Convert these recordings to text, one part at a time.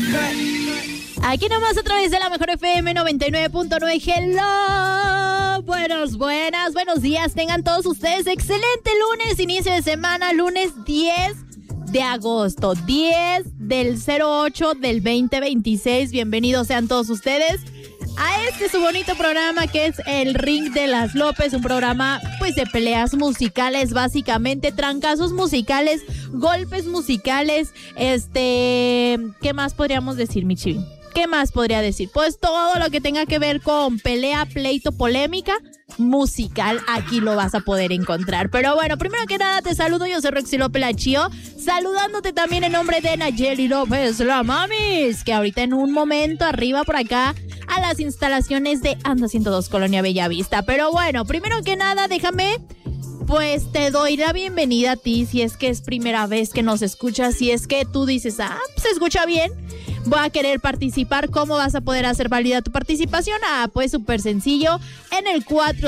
Aquí nomás a través de la Mejor FM 99.9. Hello. Buenos días. Tengan todos ustedes excelente lunes, inicio de semana, lunes 10 de agosto, 10 del 08 del 2026. Bienvenidos sean todos ustedes a su bonito programa que es El Ring de las López, un programa pues de peleas musicales, básicamente trancazos musicales, golpes musicales, ¿qué más podríamos decir, mi Chivín? ¿Qué más podría decir? Pues todo lo que tenga que ver con pelea, pleito, polémica musical, aquí lo vas a poder encontrar. Pero bueno, primero que nada te saludo, yo soy Roxy López La Chío, saludándote también en nombre de Nayeli López, la mamis, que ahorita en un momento arriba por acá a las instalaciones de Anda 102 Colonia Bellavista. Pero bueno, primero que nada déjame, pues te doy la bienvenida a ti, si es que es primera vez que nos escuchas, si es que tú dices, pues se escucha bien, voy a querer participar. ¿Cómo vas a poder hacer válida tu participación? Pues súper sencillo, en el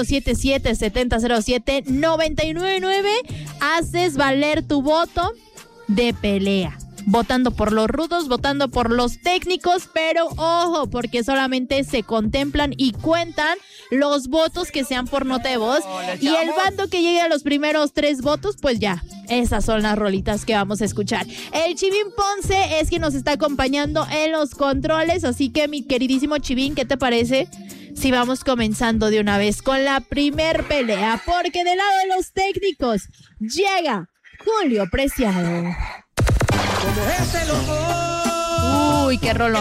477-7007-999 haces valer tu voto de pelea. Votando por los rudos, votando por los técnicos, pero ojo, porque solamente se contemplan y cuentan los votos que sean por nota de voz. Y el bando que llegue a los primeros 3 votos, pues ya, esas son las rolitas que vamos a escuchar. El Chivín Ponce es quien nos está acompañando en los controles, así que mi queridísimo Chivín, ¿qué te parece si vamos comenzando de una vez con la primer pelea? Porque del lado de los técnicos llega Julio Preciado. Uy, qué rolón.